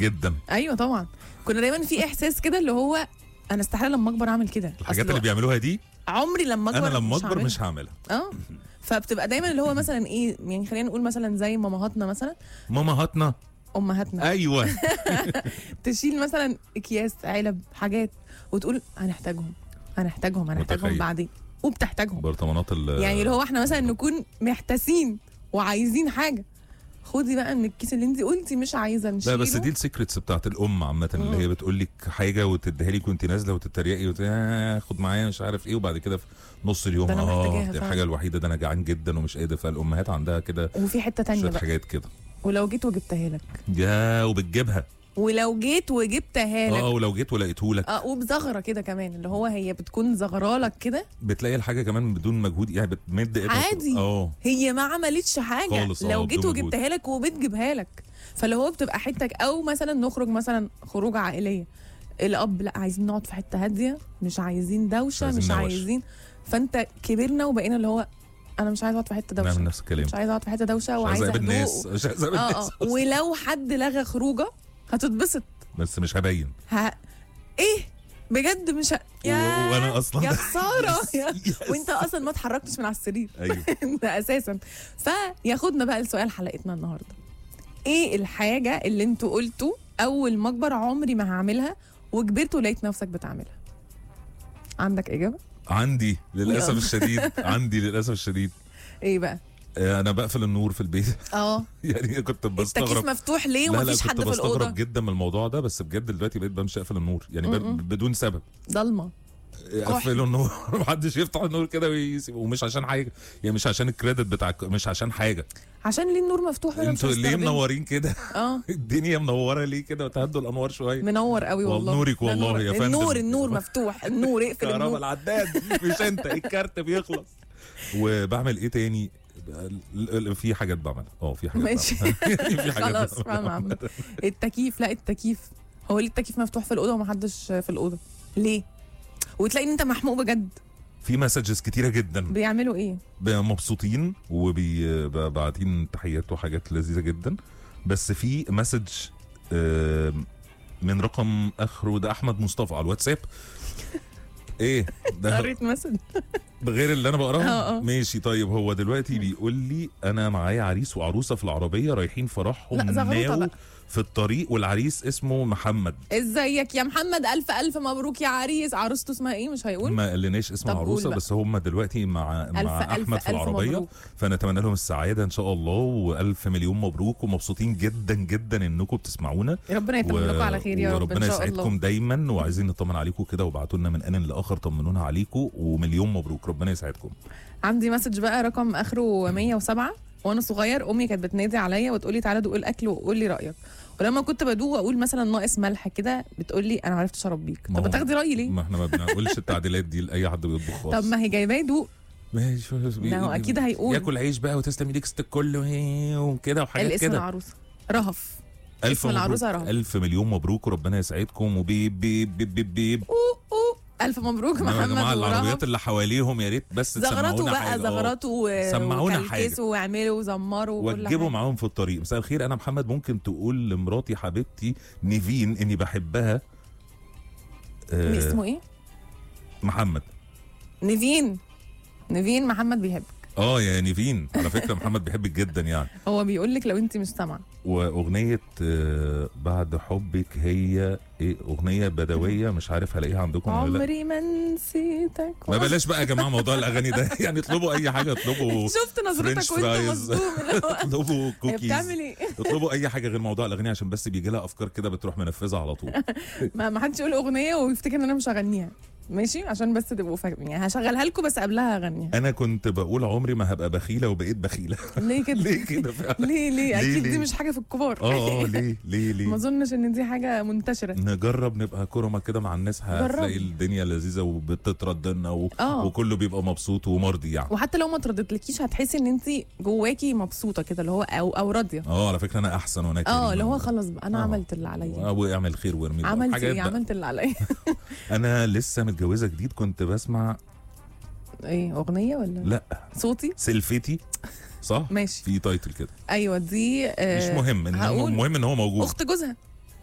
جدا. ايوه طبعا، كنا دايما في احساس كده اللي هو انا استحاله لما اكبر اعمل كده. الحاجات اللي بيعملوها دي عمري لما اكبر انا لما اكبر مش هعملها. فبتبقى دايما اللي هو مثلا ايه، يعني خلينا نقول مثلا زي مامهاتنا مثلا، امهاتنا ايوه تشيل مثلا اكياس علب حاجات وتقول هنحتاجهم متخيل. بعدين، وبتحتاجهم برطمانات يعني اللي هو احنا مثلا نكون محتاسين وعايزين حاجه، خدي بقى من الكيس اللي انت قلتي مش عايزه نشيله. لا بس دي السيكريتس بتاعت الام عامه، اللي هي بتقول لك حاجه وتديها لك وانت نازله وتتريقي خد معايا مش عارف ايه، وبعد كده في نص اليوم دي الحاجه الوحيده، ده انا جعان جدا ومش قادر. فالامهات عندها كده. وفي حته تانية بقى حاجات كده، ولو جيت وجبتها لك يا وبتجيبها، ولو جيت وجبتها لك ولو جيت ولقيته لك وبزغره كده كمان، اللي هو هي بتكون زغرالك كده، بتلاقي الحاجه كمان بدون مجهود، يعني بتمد ايدها عادي. هي ما عملتش حاجه خالص. لو جيت وجبتها لك وبتجيبها لك. فاللي هو بتبقى حتك، او مثلا نخرج مثلا خروجه عائليه، الاب لا عايزين نقعد في حته هاديه، مش عايزين دوشه، مش عايزين. فانت كبرنا وبقينا اللي هو انا مش عايز اقعد في حته دوشه، نعمل نفس الكلام، مش عايز اقعد في حته دوشه، وعايز الناس ولو حد لغى خروجه هتتبسط بس مش هبين ايه بجد، مش وانا اصلا يا خساره وانت اصلا ما اتحركتش من على السرير. ايوه ده اساسا. فياخدنا بقى لسؤال حلقتنا النهارده، ايه الحاجه اللي انتوا قلتوا اول ما اكبر عمري ما هعملها، وكبرت ولقيت نفسك بتعملها؟ عندك اجابه؟ عندي للاسف الشديد. ايه بقى؟ انا بقفل النور في البيت. يعني كنت بستغرب التكييف مفتوح ليه ومفيش حد في الاوضه؟ كنت بستغرب جدا من الموضوع ده، بس بجد دلوقتي بقيت بمشي اقفل النور يعني بدون سبب. ضلمه اقفلوا النور محدش يفتح النور كده ومش عشان حاجه، يعني مش عشان الكريدت بتاعك، مش عشان حاجه، عشان ليه النور مفتوح؟ انتوا ليه منورين كده؟ الدنيا منوره ليه كده؟ وتهدوا الانوار شويه. منور قوي والله. نورك والله يا فندم. النور مفتوح، النور اقفل النور. كهرباء العداد مش انت الكارت بيخلص. وبعمل ايه تاني؟ في حاجات بعملها في حاجات ماشي في حاجات خلاص فاهمة. التكييف، لا التكييف، هو ليه التكييف مفتوح في الاوضه ومحدش في الاوضه ليه؟ وتلاقي ان انت محموق بجد. في مسجز كتيره جدا. بيعملوا ايه؟ مبسوطين وبعتين تحيات وحاجات لذيذه جدا. بس في مسج من رقم اخره ده احمد مصطفى على الواتساب. ايه ده؟ قريت مسج غير اللي انا بقراه؟ ماشي طيب. هو دلوقتي بيقول لي انا معايا عريس وعروسه في العربيه رايحين فرحهم ناو في الطريق، والعريس اسمه محمد. ازيك يا محمد؟ الف الف مبروك يا عريس. عروسته اسمها ايه؟ مش هيقول؟ ما قالناش اسم العروسه، بس هم دلوقتي مع احمد في العربيه. فنتمنى لهم السعاده ان شاء الله، والف مليون مبروك، ومبسوطين جدا جدا انكم بتسمعونا. ربنا يتمم لكم على خير يا رب ان وربنا يسعدكم دايما، وعايزين نطمن عليكم كده، وابعتوا لنا من ان لاخر طمنونا عليكم، ومليون مبروك، ربنا يسعدكم. عندي مسج بقى رقم اخره 107. وانا صغير امي كانت بتنادي عليا وتقول لي تعالى دوق الاكل وقول لي رايك، ولما كنت بدوق واقول مثلا ناقص ملح كده بتقول لي انا عرفت اشرب بيك. طب بتاخدي رايي ليه؟ ما احنا ما بنقولش التعديلات دي لاي حد بيطبخ خالص. طب ما هي جايباه يدوق. ماشي هو اكيد هيقول ياكل عيش بقى وتسلم ايديك ست الكل وكده وحاجات كده. الاسم العروسه رهف. اسم العروسه رهف. الف مليون مبروك وربنا يسعدكم. وبيب بيب بيب بيب بيب الف مبروك محمد. مع العربيات اللي حواليهم يا ريت بس زغراتوا بقى، زغراتوا سمعونا حاجه واعملوا وزمروا وكل حاجه، وتجيبوا معاهم في الطريق. مساء الخير، انا محمد، ممكن تقول لمراتي حبيبتي نيفين اني بحبها؟ اسمه ايه؟ محمد. نيفين محمد بيحبك. يا نيفين، على فكره محمد بيحبك جدا يعني. هو بيقول لك لو انت مش سامعه. واغنيه بعد حبك، هي ايه؟ اغنيه بدويه، مش عارف هلاقيها عندكم ولا لا. عمري ما نسيتك. ما بلاش بقى يا جماعه موضوع الاغاني ده. يعني اطلبوا اي حاجه، اطلبوا شفت نظرتك وانت مصدوم. اطلبوا كوكيز، بتعمل ايه؟ اطلبوا اي حاجه غير موضوع الاغاني، عشان بس بيجي لها افكار كده بتروح منفذها على طول. ما حدش يقول اغنيه ويفتكر ان انا مش هغنيها، ماشي؟ عشان بس تبقوا فاهمين، يعني هشغلها لكم بس قبلها هغنيها. انا كنت بقول عمري ما هبقى بخيله وبقيت بخيله. ليه كده؟ ليه كده فعلا؟ ليه اكيد دي مش حاجه في الكبار. ليه ما اظنش ان دي حاجه منتشره. نجرب نبقى كرمه كده مع الناس، هتلاقي الدنيا لذيذه وبتترد لنا وكله بيبقى مبسوط ومرضي يعني. وحتى لو ما تردتلكيش هتحسي ان انت جواكي مبسوطه كده، اللي هو او راضيه. على فكره انا احسن وانا كريم. اللي هو خلاص بقى انا عملت اللي عليا. واعمل خير وارمي عملت اللي عليا. انا لسه متجوزه جديد، كنت بسمع ايه؟ اغنيه ولا لا صوتي سيلفتي صح؟ ماشي، في تايتل كده. ايوه دي مش مهم، المهم ان هو موجود. اخت جوزها